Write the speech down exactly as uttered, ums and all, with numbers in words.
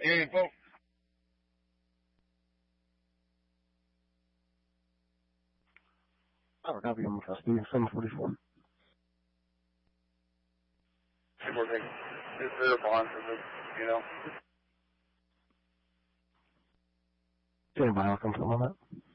Hey, folks. Oh, copy him for Steve, seven forty-four. People think it's their bond for this, you know. Stand by, I'll confirm on that.